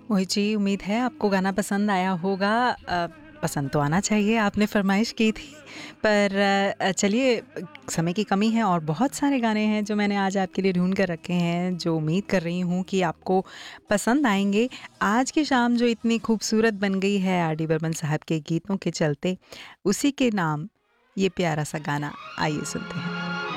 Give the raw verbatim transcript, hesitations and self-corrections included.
मोहित जी, उम्मीद है आपको गाना पसंद आया होगा। अ, पसंद तो आना चाहिए, आपने फ़रमाइश की थी। पर अ, चलिए, समय की कमी है और बहुत सारे गाने हैं जो मैंने आज आपके लिए ढूँढ कर रखे हैं, जो उम्मीद कर रही हूँ कि आपको पसंद आएँगे। आज की शाम जो इतनी खूबसूरत बन गई है आर डी बर्मन साहब के गीतों के चलते, उसी के नाम ये प्यारा सा गाना आइए सुनते हैं।